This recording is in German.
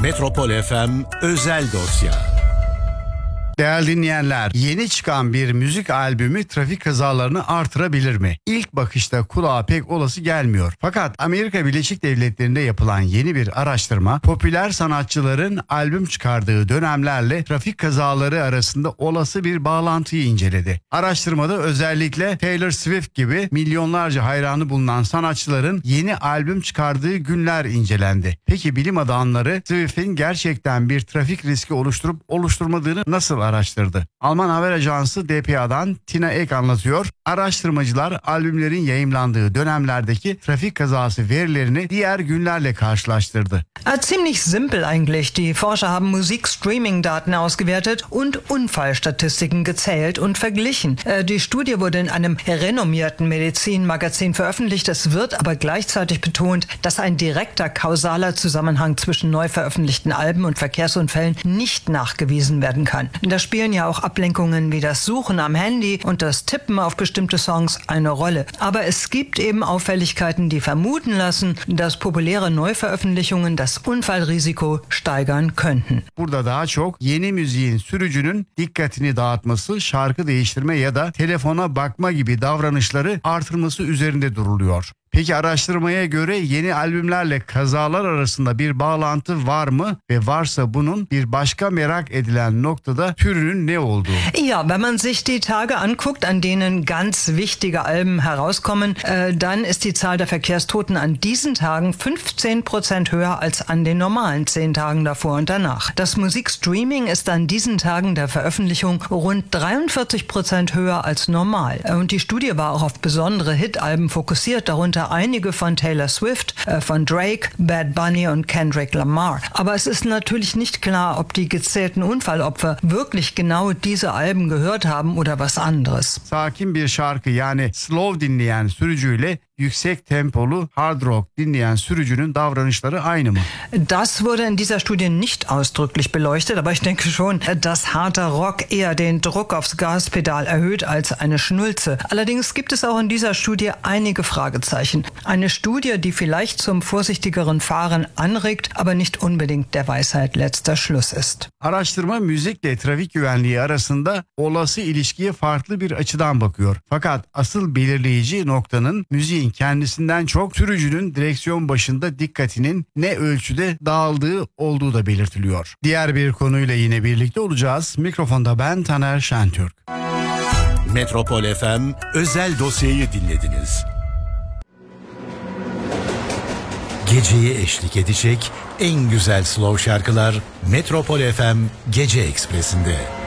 Metropol FM Özel Dosya. Değerli dinleyenler, yeni çıkan bir müzik albümü trafik kazalarını artırabilir mi? İlk bakışta kulağa pek olası gelmiyor. Fakat Amerika Birleşik Devletleri'nde yapılan yeni bir araştırma, popüler sanatçıların albüm çıkardığı dönemlerle trafik kazaları arasında olası bir bağlantıyı inceledi. Araştırmada özellikle Taylor Swift gibi milyonlarca hayranı bulunan sanatçıların yeni albüm çıkardığı günler incelendi. Peki bilim adamları Swift'in gerçekten bir trafik riski oluşturup oluşturmadığını nasıl araştırdı? Alman haber ajansı dpa'dan Tina Ek anlatıyor. Araştırmacılar albümlerin yayımlandığı dönemlerdeki trafik kazası verilerini diğer günlerle karşılaştırdı. Ziemlich simpel eigentlich. Die Forscher haben Musikstreaming-Daten ausgewertet und Unfallstatistiken gezählt und verglichen. Die Studie wurde in einem renommierten Medizinmagazin veröffentlicht. Es wird aber gleichzeitig betont, dass ein direkter kausaler Zusammenhang zwischen neu veröffentlichten Alben und Verkehrsunfällen nicht nachgewiesen werden kann. Da spielen ja auch Ablenkungen wie das Suchen am Handy und das Tippen auf bestimmte Songs eine Rolle. Aber es gibt eben Auffälligkeiten, die vermuten lassen, dass populäre Neuveröffentlichungen das Unfallrisiko steigern könnten. Burada daha çok yeni müziğin sürücünün dikkatini dağıtması, şarkı değiştirme ya da telefona bakma gibi davranışları artırması üzerinde duruluyor. Peki araştırmaya göre yeni albümlerle kazalar arasında bir bağlantı var mı ve varsa bunun bir başka merak edilen noktada türünün ne olduğu? Ja, wenn man sich die Tage anguckt, an denen ganz wichtige Alben herauskommen, dann ist die Zahl der Verkehrstoten an diesen Tagen 15% höher als an den normalen 10 Tagen davor und danach. Das Musikstreaming ist an diesen Tagen der Veröffentlichung rund 43% höher als normal. Und die Studie war auch auf besondere Hitalben fokussiert, darunter einige von Taylor Swift, von Drake, Bad Bunny und Kendrick Lamar. Aber es ist natürlich nicht klar, ob die gezählten Unfallopfer wirklich genau diese Alben gehört haben oder was anderes. Sakin bir şarkı yani slow dinleyen sürücüyle yüksek tempolu hard rock dinleyen sürücünün davranışları aynı mı? Das wurde in dieser Studie nicht ausdrücklich beleuchtet, aber ich denke schon, dass harter Rock eher den Druck aufs Gaspedal erhöht als eine Schnulze. Allerdings gibt es auch in dieser Studie einige Fragezeichen. Eine Studie, die vielleicht zum vorsichtigeren Fahren anregt, aber nicht unbedingt der Weisheit letzter Schluss ist. Araştırma müzikle trafik güvenliği arasında olası ilişkiye farklı bir açıdan bakıyor. Fakat asıl belirleyici noktanın müziğin kendisinden çok sürücünün direksiyon başında dikkatinin ne ölçüde dağıldığı olduğu da belirtiliyor. Diğer bir konuyla yine birlikte olacağız. Mikrofonda ben Taner Şentürk. Metropol FM Özel Dosyayı dinlediniz. Geceye eşlik edecek en güzel slow şarkılar Metropol FM Gece Ekspresi'nde.